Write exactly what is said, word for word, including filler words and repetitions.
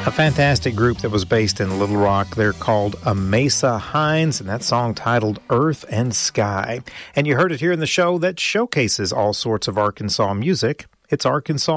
A fantastic group that was based in Little Rock. They're called Amasa Hines, and that song titled Earth and Sky. And you heard it here in the show that showcases all sorts of Arkansas music. It's Arkansas